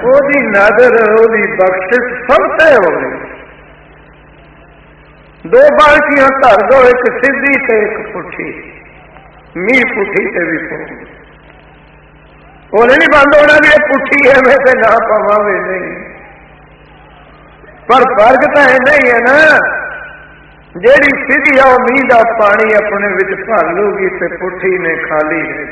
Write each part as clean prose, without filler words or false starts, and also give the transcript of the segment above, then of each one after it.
ओदी नजर ओदी बख्शिश सबसे हो गई। दो बाल्टियां धर दो, एक सीधी ते एक पुठी, मीह पुठी ते भी पो ओने नहीं बंद होना भी पुठी है मैं से ना पवावे नहीं, पर फर्क तो है नहीं है ना। जेड़ी सीधी आ मीह का पानी अपने विच भर लूगी ते पुठी ने खाली है।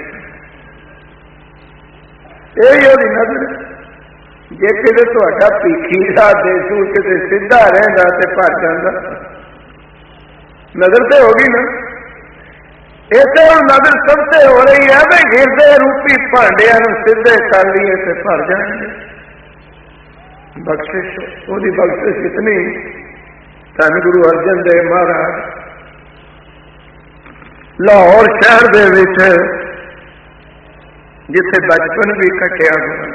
यही ओदी नजर। जे किते तुहाडा भीखी दा देसू किते सीधा रहिंदा ते भर जांदा, नजर तो होगी ना। इसे हम नजर सबसे हो रही है भाई गिरदे रूपी भांडिया सीधे कर लिए तो भर जाएंगे। बख्शिश ओदी बख्शिश इतनी। धन गुरु अर्जन देव महाराज लाहौर शहर दे विच जिथे बचपन भी कटिया गया,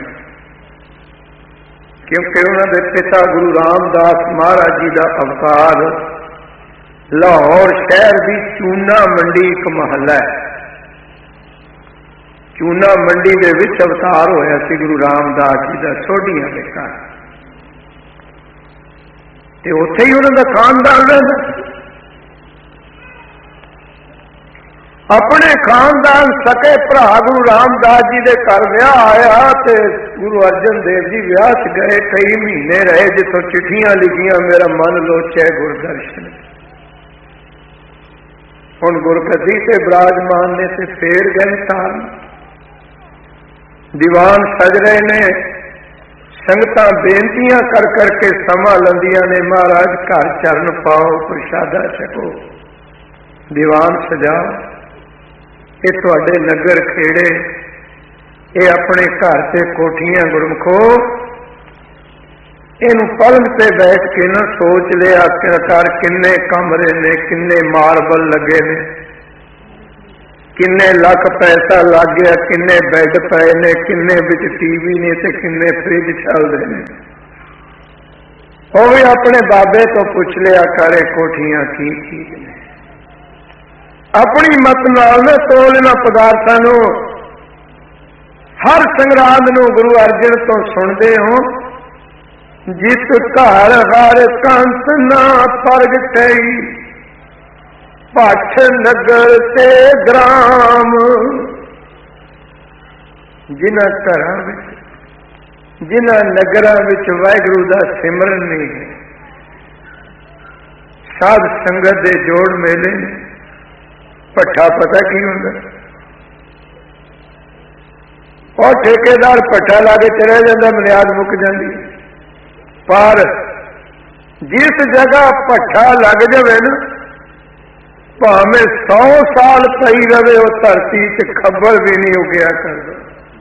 क्योंकि उन्होंने पिता गुरु रामदास महाराज जी का अवतार लाहौर शहर की चूना मंडी एक महला है। चूना मंडी के विच अवतार होया सी गुरु रामदास जी का सोढियां के घर, ते उत्थे ही उन्होंने खानदान रहंदा। अपने खानदान सके भरा गुरु रामदास जी के घर विआह आया ते गुरु अर्जन देव जी विआह च गए। कई महीने रहे, जिथों चिट्ठियां लिखियां मेरा मन लोचे गुरदर्शन। हुण गुरगद्दी से विराजमान ने ते फेर गए ताल, दीवान सज रहे ने, संगतां बेनतियां कर करके समा लंदियां ने, महाराज घर चरण पाओ, प्रशादा छको, दीवान सजाओ, ये तुहाडे नगर खेड़े, ये अपने घर से कोठियां गुरमुखो, इनू पलंग से बैठ के ना सोच लिया कर किन्ने कमरे ने, किन्ने मार्बल लगे ने, किन्ने लख पैसा लग गया, किन्ने बैड पे ने, किन्ने विच टीवी ने ते किन्ने फ्रिज चलते हैं। वो भी अपने बाबे तो पूछ लिया करे कोठियां की ने। अपनी मत नाल ना तोलना पदार्थां नूं, हर संग्रांद नूं गुरु अर्जन तो सुनते हो। जित घर हर कंस ना प्रगटई, पठ नगर ते ग्राम। जिन्हां घरां विच, जिन्हां नगरां विच वाहिगुरू दा सिमरन नहीं है, साध संगत दे जोड़ मेले ने, भट्ठा पता की हुंदा? और ठेकेदार भट्ठा ला के चले जांदा, बुनियाद मुक जांदी। पर जिस जगह भट्ठा लग जाए ना, भावें 100 साल पई रहे, वो धरती च खबर भी नहीं उगया करता,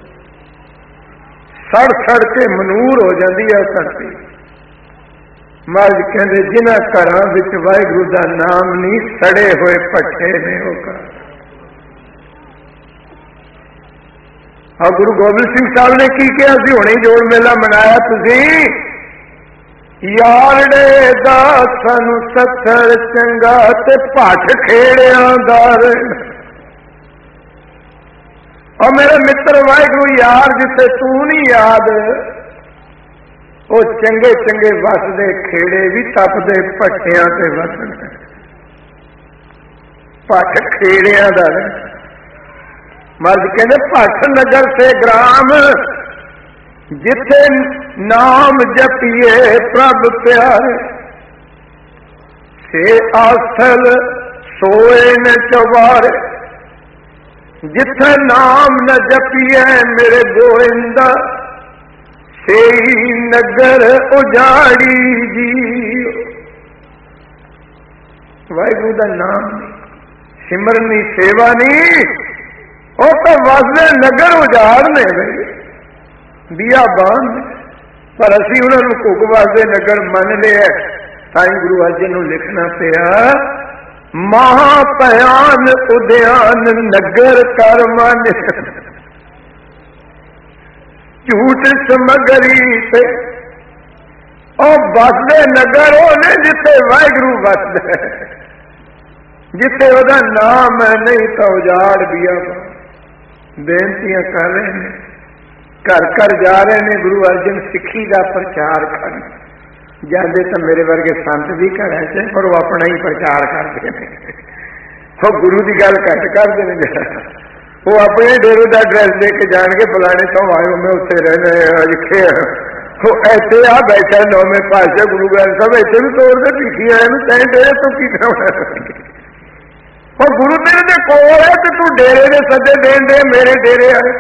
सड़ सड़ के मनूर हो जाती है धरती। महाराज कहते जिन्हां घरां विच वाहिगुरू दा नाम नहीं, सड़े हुए भट्ठे ने वो घर। हाँ, गुरु गोबिंद सिंह साहब ने की किया सी, हुणे जोड़ मेला मनाया तुसी, यारड़े दा सानू सत्सर चंगा ते भट खेड़ियां दा। और मेरे मित्र वाहिगुरू यार, जिथे तू नहीं याद, वो चंगे चंगे वसदे खेड़े भी तपदे भट्टियां ते वसन। भट खेड़ियां दा। मर्द कहते भट नगर से ग्राम, जिथे नाम जपिए प्रभ प्यारे, से आसल सोए न चौबारे। जिथे नाम न जपिए मेरे गोविंदा, से नगर उजाड़ी जी। वाहिगुरू दा नाम सिमरनी सेवा नहीं, वो तो वसदे नगर उजाड़ने भाई बिया बान। पर असी उन्होंने घुग वासदे नगर मन लिया, ताई गुरु अर्जन नूं लिखना पिया, महाभयान उद्यान नगर कर मन। झूठ समगरी से और वसदे नगर वो ने जिथे वाहिगुरू वसदा, जिथे ओदा नाम है, नहीं तो उजाड़ बिया। बेनतियां कर रहे हैं घर घर जा रहे हैं गुरु अर्जन सिक्खी का प्रचार कर जाते तो मेरे वर्गे संत भी घर च पर वो अपना ही प्रचार करते हैं। वो गुरु की गल घट करते हैं, वो अपने डेरे का एड्रैस दे के जान के फलाने तो आयो मैं उत्थे रहने लिखे वो ऐसे आ बैठा नौवें पातशाह गुरु ग्रंथ साहब ऐसे भी तौर से लिखी है तैं डेरे तो की और गुरु तेरे दे कोल है तो तू डेरे दे सदे देन दे मेरे डेरे आए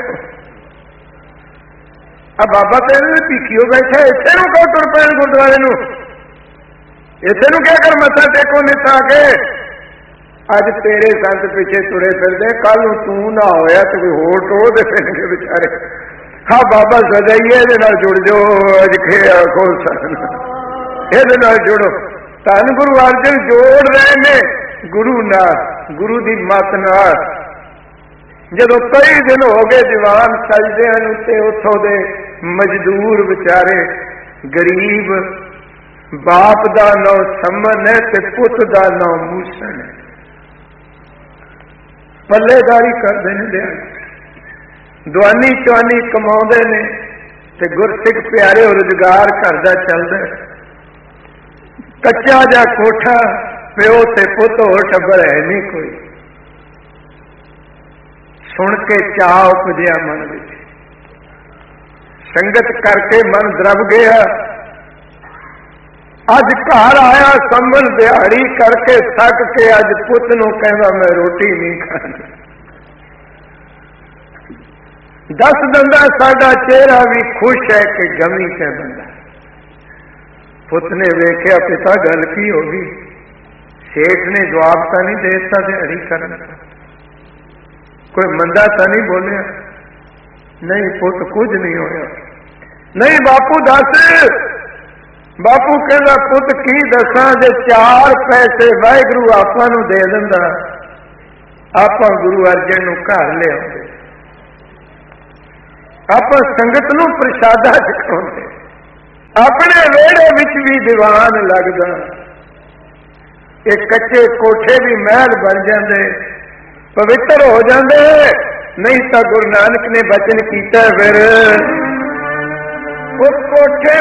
अब बाबा तेरे भीखियो बैठा इसे नू कहो तुर पैन गुरुद्वारे नू इसे नू क्या कर मत्था टेको निता के अज तेरे संत पिछे तुरे फिरदे कल तू ना होया तो कोई होर टोह दे फिरनगे बेचारे। हाँ बाबा सजाइए ये जुड़ जाओ अज खे खोल सकना ये जुड़ो धन गुरु अर्जन जोड़ रहे ने गुरु नाल गुरु की मत नाल। जदों कई दिन हो गए दीवान सजदे ते उथों दे मजदूर बेचारे गरीब बाप दा नौ समन है ते पुत दा नौ मूसन है पल्लेदारी करते हैं दिहाड़ी दुआनी चौनी कमाते ने ते गुरसिख प्यारे रोजगार घर का चलता कच्चा जा कोठा प्यो ते पुत होर टब्बर है नहीं कोई। सुन के चाह उपजिया मन विच संगत करके मन द्रव गया। अज घर आया संभल दिहाड़ी करके थक के अज पुत नूं कहंदा मैं रोटी नहीं खानी। दस दिंदा साडा चेहरा भी खुश है कि गमी च बंदा। पुत ने वेख्या पिता गल की होगी सेठ ने जवाब तो नहीं देता दिहाड़ी करने का कोई मंदा तो नहीं बोलिया नहीं पुत कुछ नहीं होया नहीं बापू दस। बापू कहता पुत की दसा जे 4 पैसे वाहिगुरु आपां नूं दे दिंदा आपां गुरु अर्जन नूं घर ले आउंदे आपां संगत नूं प्रसादा छकाउंदे अपने वेड़े विच भी दीवान लगदा एक कच्चे कोठे भी महल बन जाते पवित्र हो जाते। नहीं तो गुरु नानक ने बचन किया फिर उस कोठे